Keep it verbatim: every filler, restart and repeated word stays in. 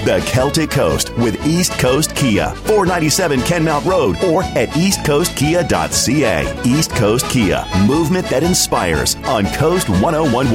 The Celtic Coast with East Coast Kia, four ninety-seven Kenmount Road, or at east coast kia dot c a. East Coast Kia, movement that inspires on Coast one oh one point one.